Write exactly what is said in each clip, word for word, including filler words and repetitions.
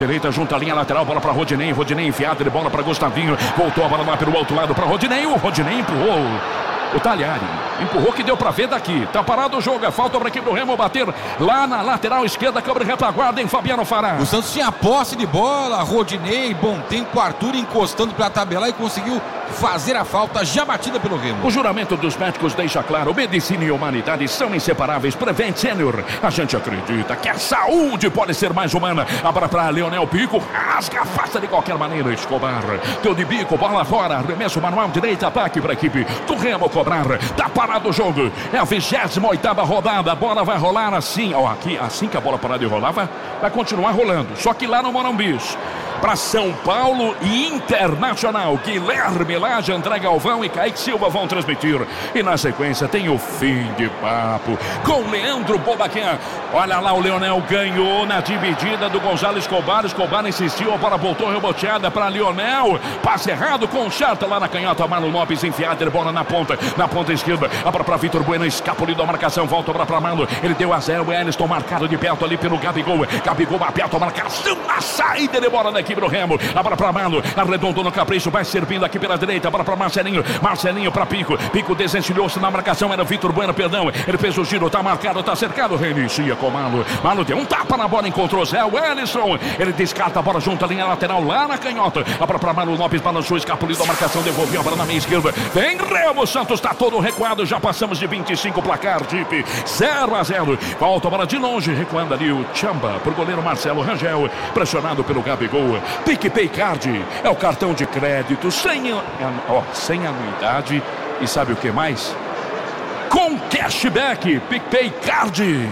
Direita, junta a linha lateral, bola para Rodinei, Rodinei enfiada de bola para Gustavinho, voltou a bola lá pelo outro lado para Rodinei, o Rodinei empurrou o Talhari, empurrou que deu para ver daqui, tá parado o jogo, é falta para a equipe do Remo bater lá na lateral esquerda, câmara de retaguarda em Fabiano Fará. O Santos tinha posse de bola, Rodinei, bom tempo, Arthur encostando para tabelar e conseguiu fazer a falta já batida pelo Remo. O juramento dos médicos deixa claro, medicina e humanidade são inseparáveis. Prevent Senior, a gente acredita que a saúde pode ser mais humana. Abra para Leonel Pico, rasga, afasta de qualquer maneira, Escobar, deu de bico, bola fora, arremesso manual, direita, ataque para a equipe do Remo cobrar, tá parado o jogo, é a vigésima oitava rodada, a bola vai rolar assim, ó, aqui, assim que a bola parar de rolar, vai, vai continuar rolando, só que lá no Morumbi, para São Paulo e Internacional, Guilherme Laje, André Galvão e Kaique Silva vão transmitir. E na sequência tem o fim de papo com Leandro Bobaquim. Olha lá, o Leonel ganhou na dividida do Gonzalo Escobar. Escobar insistiu, a bola voltou reboteada para Leonel. Passe errado, conserta lá na canhota. Marlon Lopes enfiada de bola na ponta, na ponta esquerda. Abra para Vitor Bueno, escapulido a marcação, volta para Marlon. Ele deu a zero, o Eliston marcado de perto ali pelo Gabigol. Gabigol aperta a marcação na saída de bola da equipe do Remo, a bola para Marlon, arredondou no capricho, vai servindo aqui pela direita, a bola para Marcelinho, Marcelinho para Pico, Pico desencilhou-se na marcação, era Vitor Bueno, perdão, ele fez o giro, tá marcado, tá cercado, reinicia com Marlon, Marlon deu um tapa na bola, encontrou Zé Wellison, ele descarta a bola junto à linha lateral, lá na canhota, a bola para Marlon Lopes, balançou, escapulido a marcação, devolveu a bola na meia esquerda, vem Remo, Santos tá todo recuado, já passamos de vinte e cinco, placar, Jeep, zero a zero, volta a bola de longe, recuando ali o Chamba, pro goleiro Marcelo Rangel, pressionado pelo Gabigol. PicPay Card é o cartão de crédito sem, ó, sem anuidade e sabe o que mais? Com cashback, PicPay Card.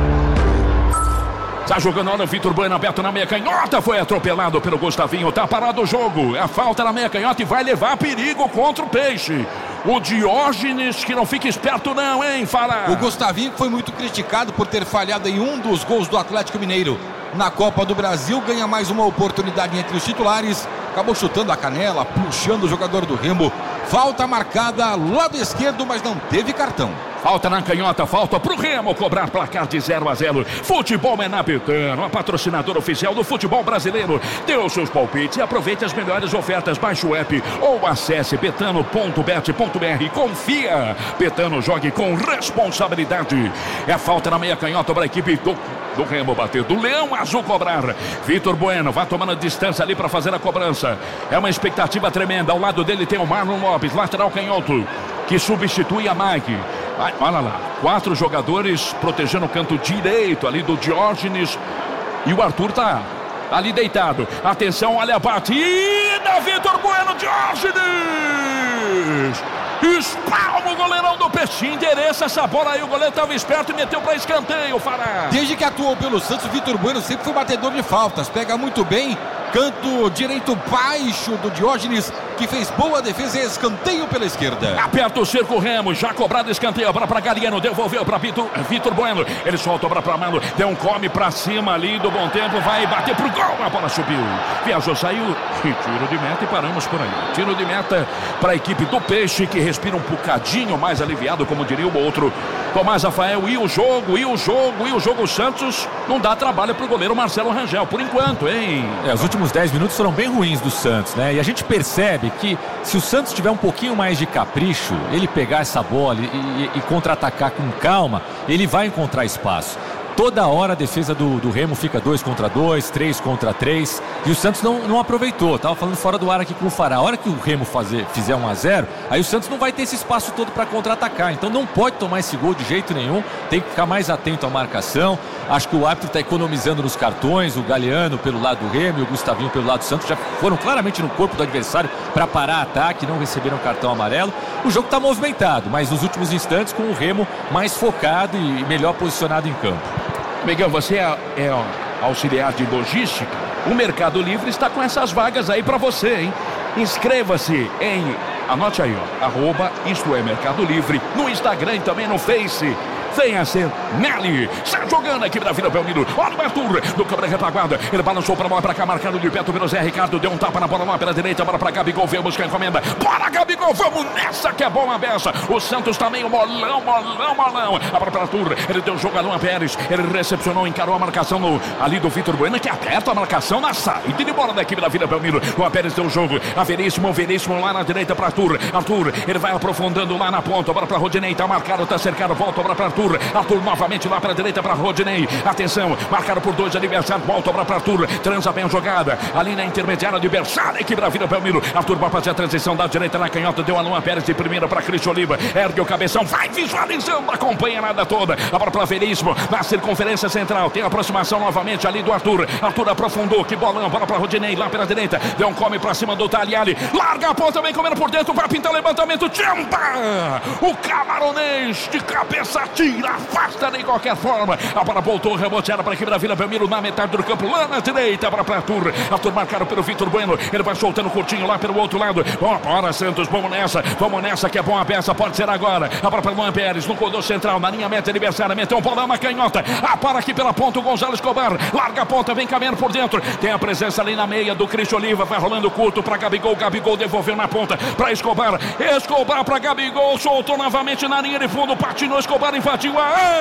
Tá jogando olha o Vitor Bueno aberto na meia canhota, foi atropelado pelo Gustavinho, tá parado o jogo, é falta na meia canhota e vai levar perigo contra o Peixe. O Diógenes, que não fica esperto não, hein, Fará? O Gustavinho foi muito criticado por ter falhado em um dos gols do Atlético Mineiro na Copa do Brasil, ganha mais uma oportunidade entre os titulares, acabou chutando a canela, puxando o jogador do Remo, falta marcada lado esquerdo, mas não teve cartão. Falta na canhota, falta pro Remo cobrar placar de zero a zero. Futebol é na Betano, a patrocinadora oficial do futebol brasileiro. Dê os seus palpites e aproveite as melhores ofertas. Baixe o app ou acesse betano ponto bet ponto br. Confia. Betano, jogue com responsabilidade. É falta na meia canhota para a equipe do, do Remo bater, do Leão Azul cobrar. Vitor Bueno vai tomando distância ali para fazer a cobrança. É uma expectativa tremenda. Ao lado dele tem o Marlon Lopes, lateral canhoto, que substitui a Mike. Vai, olha lá, quatro jogadores protegendo o canto direito ali do Diógenes. E o Arthur tá ali deitado. Atenção, olha a batida. Vitor Bueno, Diógenes. Espalma o goleirão do Peixe. Endereça essa bola aí. O goleiro estava esperto e meteu para escanteio, Fará. Desde que atuou pelo Santos, Vitor Bueno sempre foi batedor de faltas. Pega muito bem. Canto direito baixo do Diógenes, que fez boa defesa e escanteio pela esquerda. Aperta o cerco Remo, já cobrado escanteio para para Galiano, devolveu para Vitor, Vitor Bueno. Ele solta para para Mano, deu um come para cima ali do bom tempo, vai bater pro gol, a bola subiu. Viajou, saiu, e tiro de meta e paramos por aí. Tiro de meta para a equipe do Peixe, que respira um bocadinho mais aliviado, como diria o outro. Tomás Rafael, e o jogo, e o jogo, e o jogo Santos não dá trabalho pro goleiro Marcelo Rangel, por enquanto, hein? É, os últimos dez minutos foram bem ruins do Santos, né? E a gente percebe que se o Santos tiver um pouquinho mais de capricho, ele pegar essa bola e, e, e contra-atacar com calma, ele vai encontrar espaço. Toda hora a defesa do, do Remo fica dois contra dois, três contra três, e o Santos não, não aproveitou. Tava falando fora do ar aqui com o Fará. A hora que o Remo fazer, fizer um a zero, aí o Santos não vai ter esse espaço todo para contra-atacar. Então não pode tomar esse gol de jeito nenhum. Tem que ficar mais atento à marcação. Acho que o árbitro está economizando nos cartões. O Galeano pelo lado do Remo e o Gustavinho pelo lado do Santos já foram claramente no corpo do adversário para parar ataque, não receberam cartão amarelo. O jogo está movimentado, mas nos últimos instantes com o Remo mais focado e melhor posicionado em campo. Miguel, você é, é auxiliar de logística. O Mercado Livre está com essas vagas aí para você, hein? Inscreva-se em, anote aí, ó, arroba Isto é Mercado Livre, no Instagram e também no Face. venha ser Nelly. Está jogando a equipe da Vila Belmiro. Olha o Arthur, do câmera retaguarda. Ele balançou para lá, para cá, marcando de perto pelo Zé Ricardo. Deu um tapa na bola lá pela direita, bola para Gabigol. Veio buscar a encomenda. Bora, Gabigol, vamos nessa que é bom a beça. O Santos tá meio molão, molão, molão. A bola para Arthur. Ele deu o jogo a Luan Pérez. Ele recepcionou, encarou a marcação no, ali do Vitor Bueno, que aperta a marcação na saída de bola da equipe da Vila Belmiro. Luan Pérez deu o jogo. A Veríssimo, Veríssimo lá na direita para Arthur. Arthur, ele vai aprofundando lá na ponta. Bola para Rodinei, tá marcado, tá cercado. Volta para Arthur. Arthur novamente lá para a direita para Rodinei. Atenção, marcado por dois adversários. Volta para Arthur. Transa bem a jogada. Ali na intermediária de Berçada, equipe da Vila Belmiro. Arthur vai fazer a transição da direita na canhota. Deu a Luan Pérez de primeira para Cristian Oliva. Ergue o cabeção, vai visualizando, acompanha nada toda. A bola para Veríssimo na circunferência central. Tem aproximação novamente ali do Arthur. Arthur aprofundou, que bolão. Bola para Rodinei lá pela direita. Deu um come para cima do Tagliari. Larga a ponta, vem comendo por dentro. Vai pintar levantamento. Tchamba! O camaronês de cabeça tira, afasta de qualquer forma. A bola voltou, reboteada para a equipe da Vila Belmiro na metade do campo, lá na direita para Arthur. Arthur marcado pelo Vitor Bueno. Ele vai soltando curtinho lá pelo outro lado. Bom, bora Santos, vamos nessa. Vamos nessa que é bom a peça, pode ser agora. A bola para Luan Pérez no corredor central, na linha meta adversária. Meteu um bolão na canhota. A para aqui pela ponta o Gonzalo Escobar. Larga a ponta, vem caminhando por dentro. Tem a presença ali na meia do Cristian Oliva. Vai rolando curto para Gabigol. Gabigol devolveu na ponta para Escobar. Escobar para Gabigol. Soltou novamente na linha de fundo. Patinou Escobar, invadiu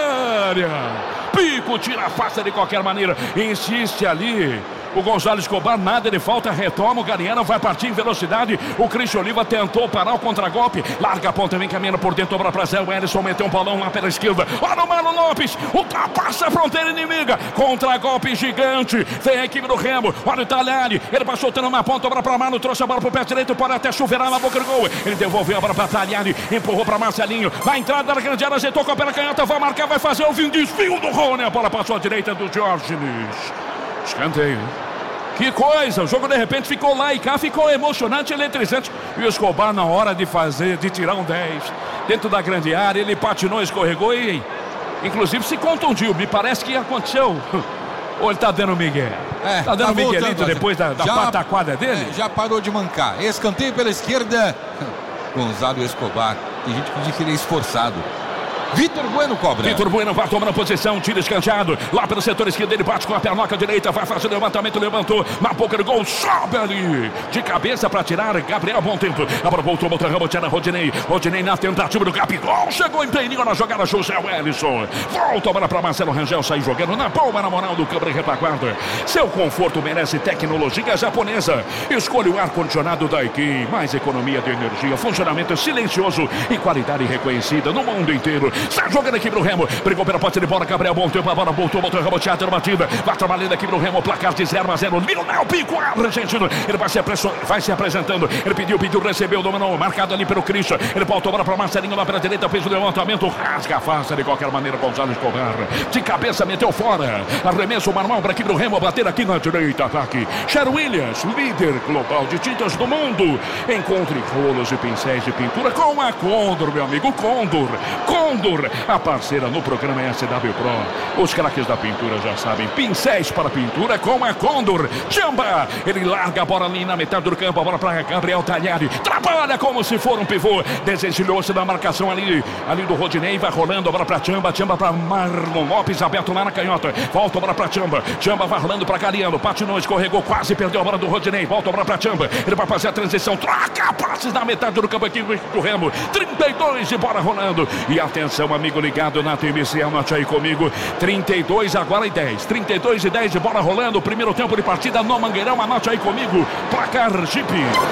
a área. Pico, tira a face de qualquer maneira. Insiste ali o Gonzalo Escobar, nada de falta, retoma o Gariano, vai partir em velocidade. O Cristian Oliva tentou parar o contragolpe. Larga a ponta, vem caminhando por dentro, obra pra Zé. O Ellison meteu um balão lá pela esquerda. Olha o Marlon Lopes, ultrapassa a fronteira inimiga. Contragolpe gigante. Vem a equipe do Remo. Olha o Tagliari, ele vai soltando uma ponta, obra pra Mano, trouxe a bola pro pé direito, pode até chuveirar na boca do gol. Ele devolveu a bola pra Tagliari, empurrou pra Marcelinho. Na entrada da grande área, ajeitou com a pela canhota, vai marcar, vai fazer o fim, desvio do Rony. A bola passou à direita do Diógenes. Escanteio. Que coisa, o jogo de repente ficou lá e cá, ficou emocionante, eletrizante. E o Escobar na hora de fazer, de tirar um dez dentro da grande área, ele patinou, escorregou e inclusive se contundiu. Me parece que aconteceu. Ou ele tá dando Miguel? É, tá dando tá Miguelito depois da, da já, pataquada dele? É, já parou de mancar. Escanteio pela esquerda. Gonzalo Escobar. Tem gente que diz que ele é esforçado. Vitor Bueno cobra. Vitor Bueno vai tomando posição, tira escanteado. Lá pelo setor esquerdo, ele bate com a pernoca direita, vai fazer o levantamento, levantou. Na boca do gol, sobe ali. De cabeça para tirar, Gabriel, bom tempo. A bola voltou, botou a reboteada, Rodinei. Rodinei na tentativa do Gabigol. Chegou em perigo na jogada, José Wellison. Volta a bola para Marcelo Rangel, sair jogando na palma, na moral do câmera retaguarda. Seu conforto merece tecnologia japonesa. Escolha o ar-condicionado Daikin. Mais economia de energia, funcionamento silencioso e qualidade reconhecida no mundo inteiro. Está jogando aqui pro Remo. Brigou pela posse de bola. Gabriel, bom tempo. A bola voltou. Botou a reboteada, batida. Vai trabalhando aqui pro Remo. Placar de zero a zero. Lionel Pico, argentino. Ele vai se, vai se apresentando. Ele pediu, pediu, recebeu, dominou. Marcado ali pelo Christian. Ele voltou a bola para Marcelinho lá pela direita. Fez o levantamento. Rasga a face de qualquer maneira. Gonzalo Escobar. De cabeça, meteu fora. Arremesso manual para aqui pro Remo. Bater aqui na direita. Ataque. Cher Williams, líder global de tintas do mundo. Encontre rolos e pincéis de pintura com a Condor, meu amigo. Condor. Condor. A parceira no programa é a S W Pro. Os craques da pintura já sabem. Pincéis para pintura com a Condor. Chamba! Ele larga a bola ali na metade do campo. A bola para Gabriel Tagliari. Trabalha como se for um pivô. Desencilhou-se da marcação ali. Ali do Rodinei. Vai rolando a bola para Chamba. Chamba para Marlon Lopes. Aberto lá na canhota. Volta a bola para Chamba. Chamba vai rolando para Gariano. Patinou, escorregou. Quase perdeu a bola do Rodinei. Volta a bola para Chamba. Ele vai fazer a transição. Troca passes na metade do campo aqui do Remo. trinta e dois de bola rolando. E atenção, amigo ligado na T M C, anote aí comigo. trinta e dois agora e dez. trinta e dois e dez de bola rolando. Primeiro tempo de partida no Mangueirão. Anote aí comigo. Placar Jeep.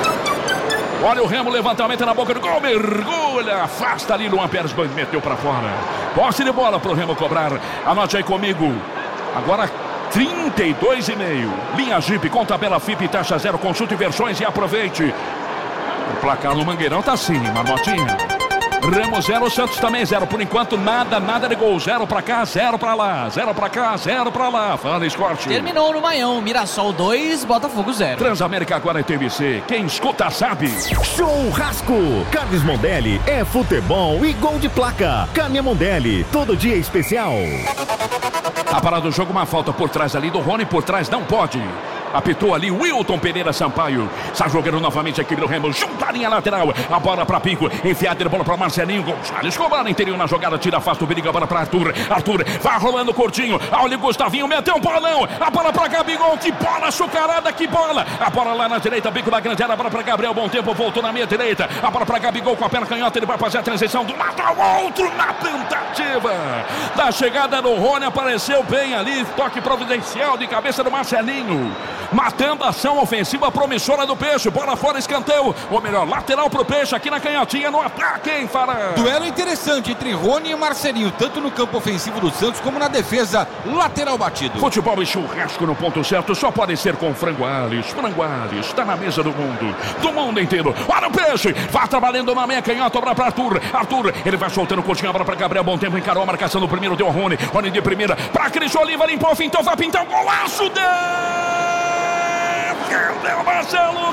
Olha o Remo, levantamento na boca do gol. Mergulha. Afasta ali. Luan Pérez meteu para fora. Posse de bola pro Remo cobrar. Anote aí comigo. Agora trinta e dois e meio. Linha Jeep com tabela F I P e taxa zero. Consulte versões e aproveite. O placar no Mangueirão tá assim, Marmotinha. Remo zero, Santos também zero. Por enquanto, nada, nada de gol. Zero pra cá, zero pra lá. Zero pra cá, zero pra lá. Fala, Scott. Terminou no Maião. Mirassol dois, Botafogo zero. Transamérica agora é T V C. Quem escuta sabe. Churrasco. Carnes Mondelli é futebol e gol de placa. Carne Mondelli, todo dia especial. A parada do jogo, uma falta por trás ali do Rony. Por trás não pode. Apitou ali Wilton Pereira Sampaio. Está jogando novamente a equipe do Remo. Junta a linha lateral. A bola para Pico. Enfiada de bola para Marcelinho. Gonçalves Escobar interior na jogada. Tira, afasta o perigo. A bola para Arthur. Arthur vai rolando curtinho. Olha o Gustavinho. Meteu um bolão. A bola para Gabigol. Que bola açucarada. Que bola. A bola lá na direita. Bico da grande área. A bola para Gabriel. Bom tempo. Voltou na meia direita. A bola para Gabigol com a perna canhota. Ele vai fazer a transição do lado ao outro na tentativa da chegada do Rony. Apareceu bem ali. Toque providencial de cabeça do Marcelinho. Matando a ação ofensiva promissora do Peixe. Bola fora, escanteio. Ou melhor, lateral pro Peixe aqui na canhotinha no ataque, hein, Fará? Duelo interessante entre Rony e Marcelinho, tanto no campo ofensivo do Santos como na defesa, lateral batido. Futebol e churrasco no ponto certo só pode ser com Frango Ales. Frango Ales está na mesa do mundo, do mundo inteiro. Olha o Peixe, vai trabalhando na meia canhota, obra para Arthur. Arthur, ele vai soltando curtinho, obra para Gabriel. Bom tempo, encarou a marcação do primeiro, deu o Rony. Rony de primeira, para Cris Oliva, limpou, fintou, vai pintar o golaço dele. Perdeu Marcelo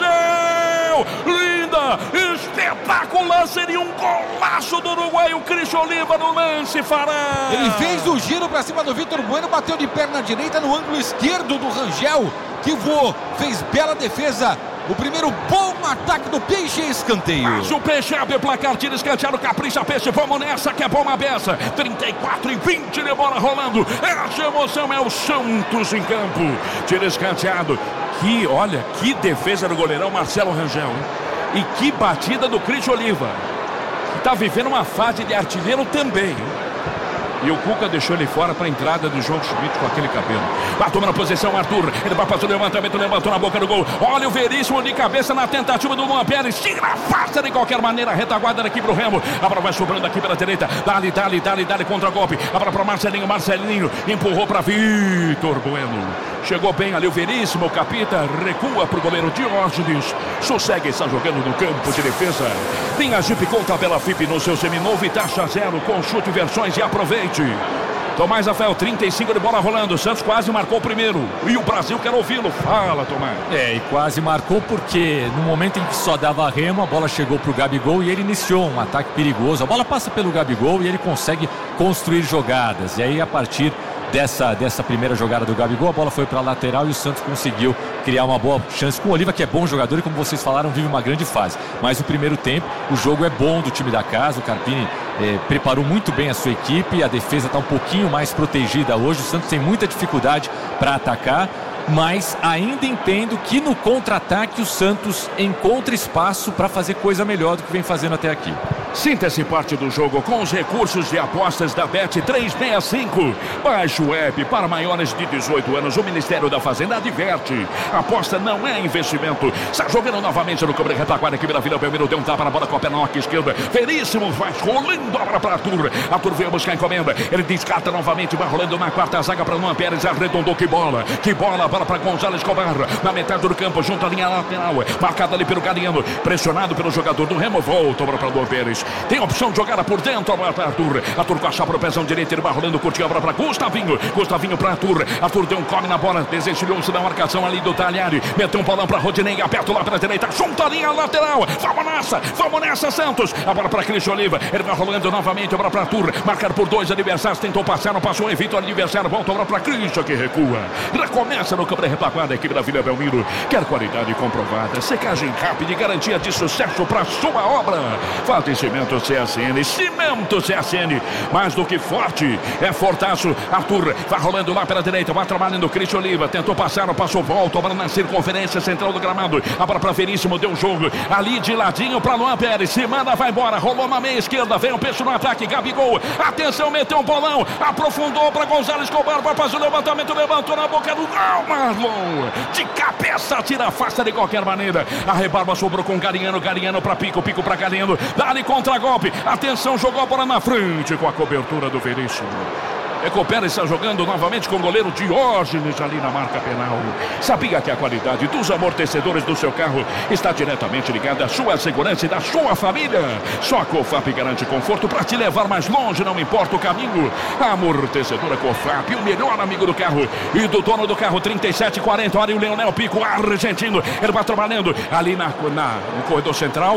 Rangel. Linda, espetacular. Seria um golaço do uruguaio Cris Oliva no lance, Fará. Ele fez o giro para cima do Vitor Bueno, bateu de perna direita no ângulo esquerdo do Rangel, que voou, fez bela defesa. O primeiro bom ataque do Peixe, escanteio. Mas o Peixe abre o placar, tira escanteado, capricha Peixe, vamos nessa que é bom a beça. trinta e quatro e vinte de bola rolando. Essa emoção é o Santos em campo. Tira escanteado. Que, olha, que defesa do goleirão Marcelo Rangel, hein? E que batida do Cris Oliva, que está vivendo uma fase de artilheiro também, hein? E o Cuca deixou ele fora para a entrada do João Schmidt com aquele cabelo. Vai tomando posição, Arthur. Ele vai passando o levantamento, levantou na boca do gol. Olha o Veríssimo de cabeça na tentativa do Luan Pérez. Tira, afasta de qualquer maneira a retaguarda daqui pro Remo. A bola vai sobrando aqui pela direita. Dali, dali, dali, dali contra golpe. A bola para Marcelinho. Marcelinho empurrou para Vitor Bueno. Chegou bem ali o Veríssimo. O Capita recua pro goleiro Diógenes. Sossegue, está jogando no campo de defesa. Linha Jeep com tabela F I P no seu seminovo e taxa zero. Consulte versões e aproveite. Tomás Rafael, trinta e cinco de bola rolando. Santos quase marcou o primeiro. E o Brasil quer ouvi-lo. Fala, Tomás. É, e quase marcou porque no momento em que só dava Remo, a bola chegou pro Gabigol e ele iniciou um ataque perigoso. A bola passa pelo Gabigol e ele consegue construir jogadas. E aí, a partir dessa, dessa primeira jogada do Gabigol, a bola foi para a lateral e o Santos conseguiu criar uma boa chance com o Oliva, que é bom jogador e, como vocês falaram, vive uma grande fase. Mas no primeiro tempo, o jogo é bom do time da casa. O Carpini eh, preparou muito bem a sua equipe, a defesa está um pouquinho mais protegida hoje. O Santos tem muita dificuldade para atacar, mas ainda entendo que no contra-ataque o Santos encontra espaço para fazer coisa melhor do que vem fazendo até aqui. Sinta-se parte do jogo com os recursos de apostas da Bet trezentos e sessenta e cinco. Baixe o app para maiores de dezoito anos. O Ministério da Fazenda adverte. Aposta não é investimento. Está jogando novamente no cobre retaguarda aqui pela Vila Belmiro. Deu um tapa na bola com a perna esquerda. Veríssimo faz rolando a bola para Arthur. Arthur veio buscar a encomenda. Ele descarta novamente. Vai rolando na quarta zaga para Luan Pérez. Arredondou. Que bola. Que bola. Bola para Gonzalo Escobar. Na metade do campo, junto à linha lateral. Marcado ali pelo Gariano. Pressionado pelo jogador do Remo. Volta para Luan Pérez. Tem a opção de jogada por dentro para Arthur. Arthur com a chapa no pezão direito. Ele vai rolando, curtiu a bola para Gustavinho. Gustavinho para Arthur. Arthur deu um come na bola. Desencilhou-se da marcação ali do Talhari. Meteu um bolão para Rodinei. Aperto lá pela direita. Junto à linha lateral. Vamos nessa. Vamos nessa, Santos. A bola para Cris Oliva. Ele vai rolando novamente. A bola para Arthur. Marcado por dois adversários. Tentou passar. Não passou. Evita o adversário. Volta a bola para Cris, que recua. Recomeça no campo de retaguarda. A equipe da Vila Belmiro. Quer qualidade comprovada. Secagem rápida e garantia de sucesso para sua obra. Falta em cimento C S N, cimento C S N, mais do que forte, é fortaço. Arthur vai rolando lá pela direita, vai trabalhando Cris Oliva, tentou passar, não passou, volta, bola na circunferência central do gramado, a bola para Veríssimo, deu um jogo, ali de ladinho para Luan Pérez, se manda, vai embora, rolou na meia esquerda, vem o Peixe no ataque, Gabigol, atenção, meteu um bolão, aprofundou para Gonzalo Escobar, vai fazer o levantamento, levantou na boca do gol, Marlon, de cabeça, tira, afasta de qualquer maneira, a rebarba sobrou com Gariano, Gariano para Pico, Pico para Gariano, dá-lhe contra-golpe. Atenção, jogou a bola na frente com a cobertura do Veríssimo. Recupera e está jogando novamente com o goleiro Diógenes ali na marca penal. Sabia que a qualidade dos amortecedores do seu carro está diretamente ligada à sua segurança e da sua família. Só a Cofap garante conforto para te levar mais longe, não importa o caminho. A amortecedora Cofap, o melhor amigo do carro e do dono do carro. Trinta e sete quarenta, olha o Leonel Pico, argentino. Ele vai trabalhando ali na, na, no corredor central.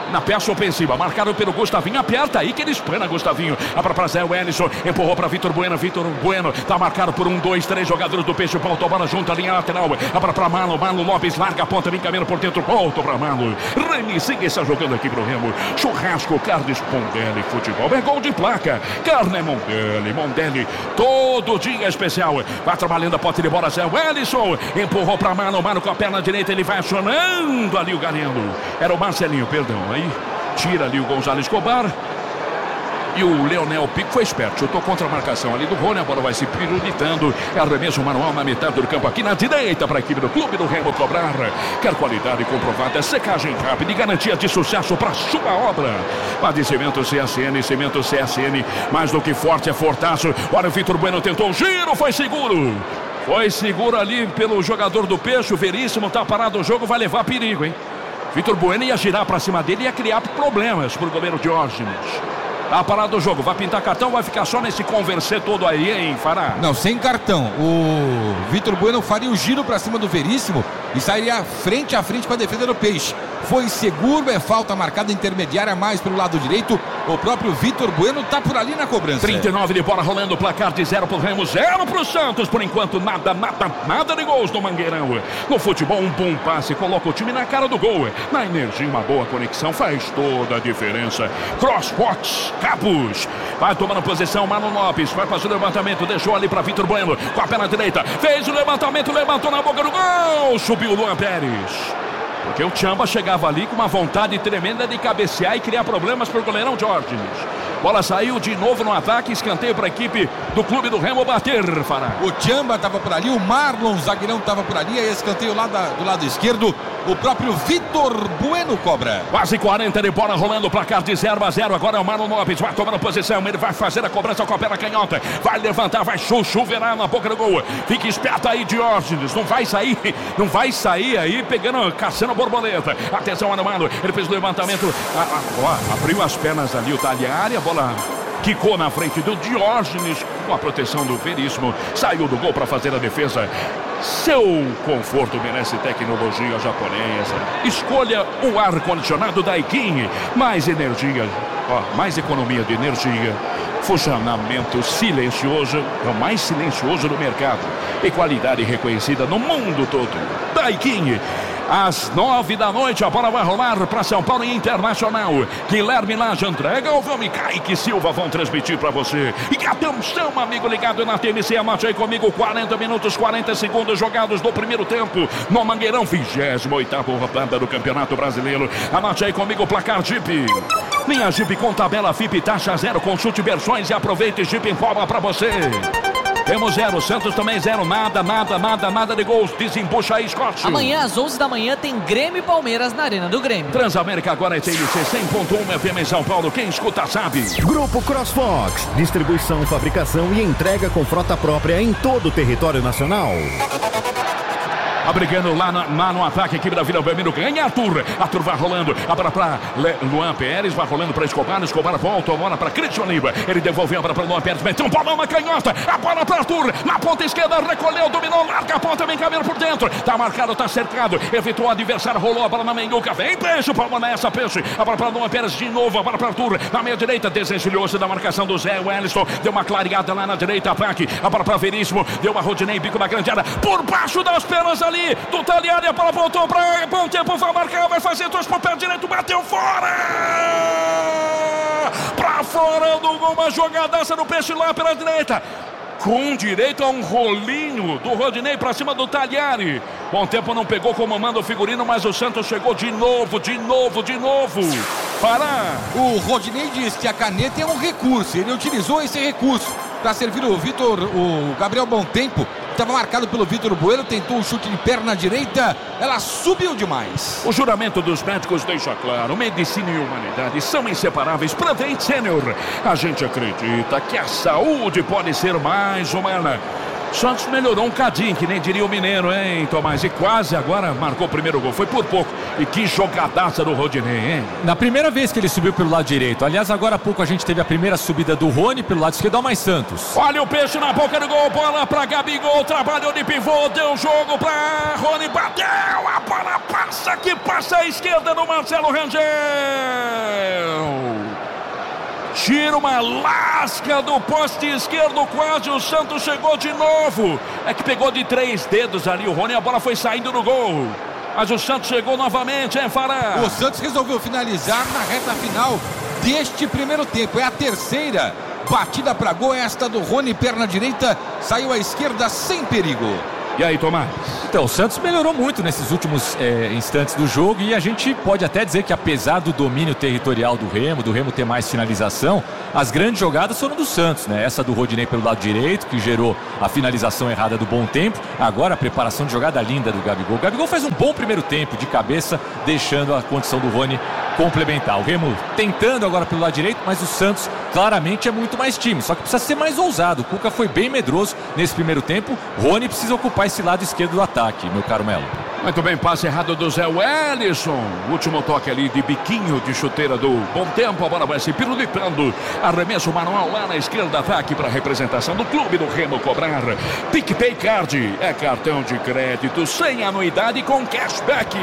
na peça ofensiva, marcado pelo Gustavinho, aperta aí que ele espana Gustavinho, abra pra Zé Wellison, empurrou pra Vitor Bueno, Vitor Bueno, tá marcado por um, dois, três jogadores do Peixe, voltou a bola junto à linha lateral, abra pra Marlon, Marlon Lopes, larga a ponta, vem caminhando por dentro, volta pra Marlon, Renizinho está jogando aqui pro Remo, churrasco, Carnes Mondelli, futebol, é gol de placa, Carne Mondelli, Mondelli, todo dia especial, vai trabalhando a ponta de bola, Zé Wellison, empurrou pra Marlon, Marlon com a perna direita, ele vai acionando ali o Galeno, era o Marcelinho, perdão, aí tira ali o Gonzalo Escobar. E o Leonel Pico foi esperto, chutou contra a marcação ali do Rony, a bola vai se pirulitando, é arremesso manual na metade do campo aqui na direita para a equipe do Clube do Remo cobrar. Quer qualidade comprovada, secagem rápida e garantia de sucesso para sua obra. Padecimento C S N, cimento C S N, mais do que forte é fortaço. Olha, o Vitor Bueno tentou o giro, foi seguro. Foi seguro ali pelo jogador do Peixe, o Veríssimo tá parado o jogo, vai levar perigo, hein? Vitor Bueno ia girar para cima dele e ia criar problemas para o goleiro Diógenes. Tá parado o jogo, vai pintar cartão, vai ficar só nesse converser todo aí, hein, Fará? Não, sem cartão. O Vitor Bueno faria o giro para cima do Veríssimo e sairia frente a frente para a defesa do Peixe. Foi seguro, é falta marcada intermediária mais pelo lado direito. O próprio Vitor Bueno tá por ali na cobrança. trinta e nove de bola rolando, placar de zero pro Remo, zero pro Santos. Por enquanto, nada, nada, nada de gols no Mangueirão. No futebol, um bom passe coloca o time na cara do gol. Na energia, uma boa conexão faz toda a diferença. Crossbox, Capuz. Vai tomando posição, Marlon Lopes. Vai fazer o levantamento, deixou ali para Vitor Bueno. Com a perna direita, fez o levantamento, levantou na boca do gol. Subiu o Luan Pérez. Porque o Tchamba chegava ali com uma vontade tremenda de cabecear e criar problemas para o goleirão Diógenes. Bola saiu de novo no ataque, escanteio para a equipe do Clube do Remo bater, Fará. O Tchamba estava por ali, o Marlon, zagueirão, estava por ali, aí escanteio lá da, do lado esquerdo. O próprio Vitor Bueno cobra. Quase quarenta de bola rolando, placar de zero a zero. Agora é o Marlon Lopes, vai tomando posição, ele vai fazer a cobrança com a perna canhota. Vai levantar, vai chuchuverar na boca do gol. Fique esperto aí, Diógenes, não vai sair, não vai sair aí pegando, caçando a borboleta. Atenção, Anamalo, ele fez o levantamento, a, a, ó, abriu as pernas ali, o Talhari, a bola quicou na frente do Diógenes, com a proteção do Veríssimo, saiu do gol para fazer a defesa. Seu conforto merece tecnologia japonesa. Escolha o ar-condicionado da Daikin. Mais energia, ó, mais economia de energia. Funcionamento silencioso, é o mais silencioso do mercado. E qualidade reconhecida no mundo todo. Daikin. Às nove da noite, a bola vai rolar para São Paulo e Internacional. Guilherme Lage entrega, o Vami Kaique Silva vão transmitir para você. E atenção, amigo ligado na T M C, anote aí comigo, quarenta minutos, quarenta segundos jogados do primeiro tempo. No Mangueirão, vigésima oitava rodada do Campeonato Brasileiro. Anote aí comigo o placar Jeep. Linha Jeep com tabela F I P, taxa zero, consulte versões e aproveite, Jeep informa para você. Temos zero, Santos também zero, nada, nada, nada, nada de gols. Desembucha aí, Scott. Amanhã às onze da manhã tem Grêmio e Palmeiras na Arena do Grêmio. Transamérica agora é T N C cem ponto um F M em São Paulo. Quem escuta sabe. Grupo CrossFox, distribuição, fabricação e entrega com frota própria em todo o território nacional. Abrigando lá, na, lá no ataque, a equipe da Vila Belmiro ganha Arthur. Arthur vai rolando, a bola para Luan Pérez, vai rolando para Escobar. Escobar volta a bola para Cristian Oliva. Ele devolveu a bola para Luan Pérez, meteu um bolão na canhota. A bola para Arthur, na ponta esquerda, recolheu, dominou, larga a ponta, vem caminhando por dentro. Tá marcado, tá cercado, evitou o adversário, rolou a bola na meiuca. Vem Peixe, palma nessa, Peixe. A bola para Luan Pérez de novo, a bola para Arthur. Na meia direita, desencilhou-se da marcação do Zé Wellison. Deu uma clareada lá na direita, ataque. A bola para Veríssimo, deu uma Rodinei, bico na grande área. Por baixo das pernas ali, do Talhari. A bola voltou para bom tempo, vai marcar, vai fazer dois para o pé direito, bateu fora! Para fora do gol, uma jogadaça no Peixe lá pela direita. Com direito a um rolinho do Rodinei para cima do Talhari. Bom tempo não pegou como manda o figurino, mas o Santos chegou de novo, de novo, de novo. Para! O Rodinei diz que a caneta é um recurso, ele utilizou esse recurso para servir o Vitor, o Gabriel Bom Tempo. Estava marcado pelo Vitor Bueno, tentou um chute de perna direita, ela subiu demais. O juramento dos médicos deixa claro, medicina e humanidade são inseparáveis. Prevent Senior, a gente acredita que a saúde pode ser mais humana. Santos melhorou um cadinho, que nem diria o mineiro, hein, Tomás? E quase agora marcou o primeiro gol, foi por pouco. E que jogadaça do Rodinei, hein? Na primeira vez que ele subiu pelo lado direito. Aliás, agora há pouco a gente teve a primeira subida do Rony pelo lado esquerdo, mais Santos. Olha o Peixe na boca do gol, bola pra Gabigol, trabalhou de pivô, deu jogo pra Rony, bateu, a bola passa Essa que passa à esquerda do Marcelo Rangel. Tira uma lasca do poste esquerdo, quase o Santos chegou de novo. É que pegou de três dedos ali o Rony, a bola foi saindo do gol. Mas o Santos chegou novamente, hein, Fará? O Santos resolveu finalizar na reta final deste primeiro tempo. É a terceira batida para gol, esta do Rony, perna direita, saiu à esquerda sem perigo. E aí, Tomás? Então, o Santos melhorou muito nesses últimos é, instantes do jogo e a gente pode até dizer que apesar do domínio territorial do Remo, do Remo ter mais finalização, as grandes jogadas foram do Santos, né? Essa do Rodinei pelo lado direito, que gerou a finalização errada do Bom Tempo. Agora a preparação de jogada linda do Gabigol. O Gabigol faz um bom primeiro tempo de cabeça, deixando a condição do Rony complementar. O Remo tentando agora pelo lado direito, mas o Santos claramente é muito mais time, só que precisa ser mais ousado. O Cuca foi bem medroso nesse primeiro tempo. Rony precisa ocupar esse lado esquerdo do ataque, meu caro Melo. Muito bem, passe errado do Zé Wellison. Último toque ali de biquinho de chuteira do Bom Tempo. A bola vai se pirulitando. Arremesso manual lá na esquerda, ataque para a representação do clube do Remo cobrar. PicPay Card é cartão de crédito sem anuidade com cashback.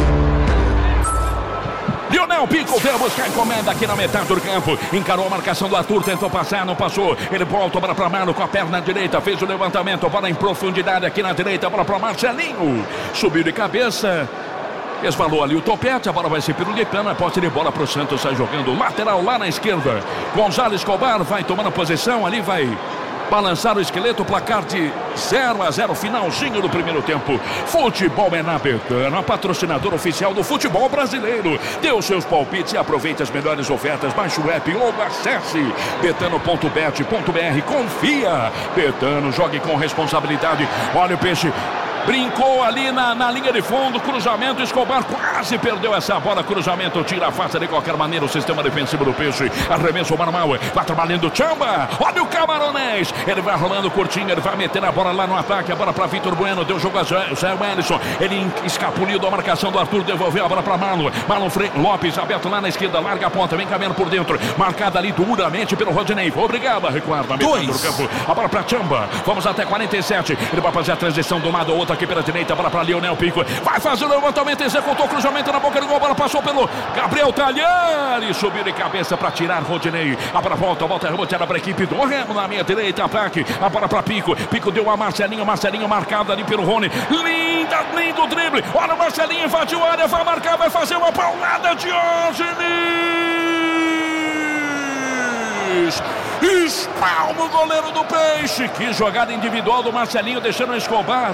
Lionel Pico veio buscar encomenda aqui na metade do campo. Encarou a marcação do Arthur, tentou passar, não passou. Ele volta para o Mano com a perna direita, fez o levantamento, bola em profundidade aqui na direita, bola para o Marcelinho. Subiu de cabeça, esvalou ali o topete, a bola vai ser pirulitando, a posse de bola para o Santos, sai jogando lateral lá na esquerda. Gonzalo Escobar vai tomando posição, ali vai balançar o esqueleto, placar de zero a zero, finalzinho do primeiro tempo. Futebol é na Betano, a patrocinadora oficial do futebol brasileiro. Dê os seus palpites e aproveite as melhores ofertas. Baixe o app ou acesse betano ponto bet ponto br. Confia. Betano, jogue com responsabilidade. Olha o peixe. Brincou ali na, na linha de fundo, cruzamento, Escobar quase perdeu essa bola, cruzamento, tira a face de qualquer maneira o sistema defensivo do Peixe, arremesso manual, vai trabalhando Chamba, olha o Camaronês, ele vai rolando curtinho, ele vai meter a bola lá no ataque, a bola para Vitor Bueno, deu jogo a Zé, Zé Wellison, ele escapuliu da marcação do Arthur, devolveu a bola para Marlon, Marlon Frei, Lopes, aberto lá na esquerda, larga a ponta, vem caminhando por dentro, marcada ali duramente pelo Rodinei, obrigado, recuar na metade do campo, a bola para Chamba, vamos até quarenta e sete, ele vai fazer a transição de um lado ao outro aqui pela direita, bola para Lionel Pico, vai fazer o levantamento, executou o cruzamento na boca do gol, a bola passou pelo Gabriel Talhari, subiu de cabeça para tirar Rodinei, a bola volta, volta reboteada para a equipe do Remo na minha direita, ataque, a bola para Pico, Pico deu a Marcelinho, Marcelinho marcado ali pelo Rony, linda, lindo drible, olha o Marcelinho, invadiu a área, vai marcar, vai fazer uma paulada de Diógenes, espalma o goleiro do Peixe, que jogada individual do Marcelinho, deixando o Escobar.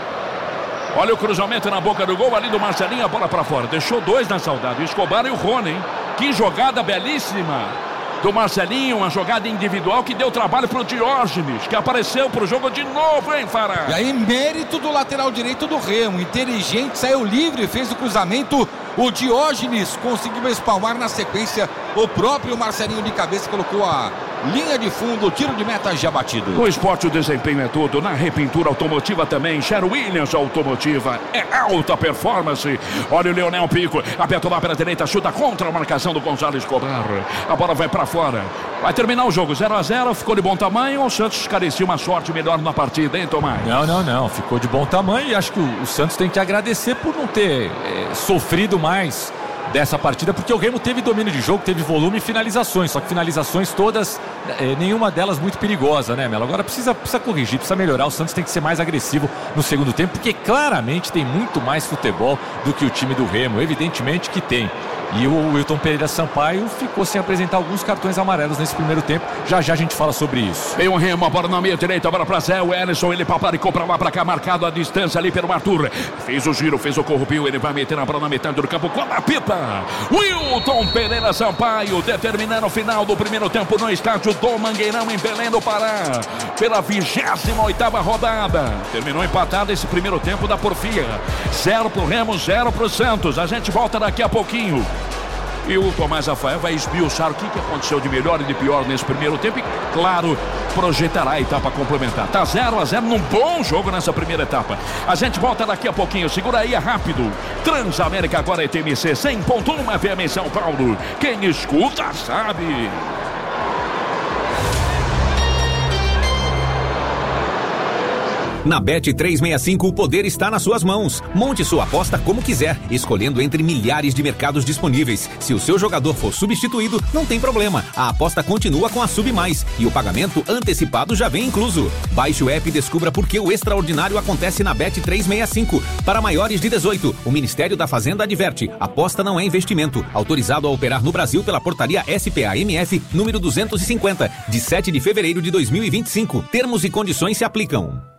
Olha o cruzamento na boca do gol ali do Marcelinho, a bola para fora. Deixou dois na saudade, o Escobar e o Rony, hein? Que jogada belíssima do Marcelinho, uma jogada individual que deu trabalho pro Diógenes, que apareceu pro jogo de novo, hein, Fará? E aí, mérito do lateral direito do Remo, inteligente, saiu livre, fez o cruzamento. O Diógenes conseguiu espalmar na sequência. O próprio Marcelinho de cabeça colocou a linha de fundo, tiro de meta já batido. No esporte o desempenho é tudo, na repintura automotiva também. Sher Williams Automotiva é alta performance. Olha o Lionel Pico, aperta lá pela direita, chuta contra a marcação do Gonzalo Escobar. A bola vai para fora. Vai terminar o jogo zero a zero, ficou de bom tamanho. O Santos carecia uma sorte melhor na partida, hein, Tomás? Não, não, não, ficou de bom tamanho e acho que o, o Santos tem que agradecer por não ter é, sofrido mais dessa partida, porque o Remo teve domínio de jogo, teve volume e finalizações, só que finalizações todas, é, nenhuma delas muito perigosa, né, Melo? Agora precisa, precisa corrigir, precisa melhorar, o Santos tem que ser mais agressivo no segundo tempo, porque claramente tem muito mais futebol do que o time do Remo, evidentemente que tem. E o Wilton Pereira Sampaio ficou sem apresentar alguns cartões amarelos nesse primeiro tempo. Já já a gente fala sobre isso. Vem o Remo, a bola na meia direita, a bola para Zé Wellison, ele paparicou para lá, para cá, marcado a distância ali pelo Arthur. Fez o giro, fez o corrupio, ele vai meter a bola na metade do campo com a pita. Wilton Pereira Sampaio determinando o final do primeiro tempo no estádio do Mangueirão em Belém do Pará. Pela vigésima oitava rodada. Terminou empatado esse primeiro tempo da Porfia. Zero pro Remo, zero pro Santos. A gente volta daqui a pouquinho. E o Tomás Rafael vai esmiuçar o que, que aconteceu de melhor e de pior nesse primeiro tempo e, claro, projetará a etapa complementar. Tá zero a zero num bom jogo nessa primeira etapa. A gente volta daqui a pouquinho. Segura aí, é rápido. Transamérica agora é T M C cem ponto um F M em São Paulo. Quem escuta sabe. Na Bet trezentos e sessenta e cinco, o poder está nas suas mãos. Monte sua aposta como quiser, escolhendo entre milhares de mercados disponíveis. Se o seu jogador for substituído, não tem problema. A aposta continua com a Sub Mais e o pagamento antecipado já vem incluso. Baixe o app e descubra por que o extraordinário acontece na Bet trezentos e sessenta e cinco. Para maiores de dezoito, o Ministério da Fazenda adverte: aposta não é investimento. Autorizado a operar no Brasil pela portaria S P A M F número duzentos e cinquenta, de sete de fevereiro de dois mil e vinte e cinco. Termos e condições se aplicam.